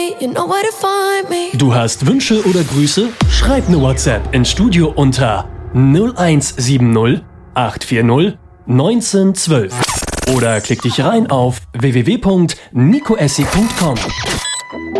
You know where to find me. Du hast Wünsche oder Grüße? Schreib eine WhatsApp ins Studio unter 0170 840 1912 oder klick dich rein auf www.nicoessi.com.